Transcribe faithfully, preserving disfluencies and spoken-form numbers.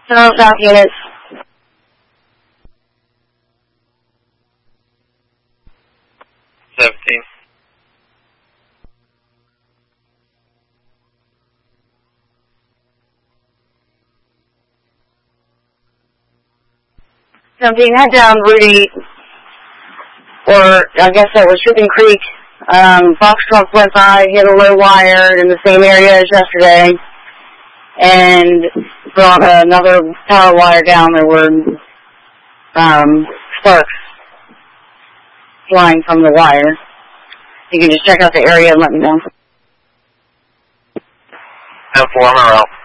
Hello, South units. Seventeen. Seventeen, head down Route eight, or I guess that was Shipping Creek. Um, box truck went by, hit a low wire in the same area as yesterday, and brought another power wire down. There were um, sparks flying from the wire. You can just check out the area and let me know. ten four, I'm out.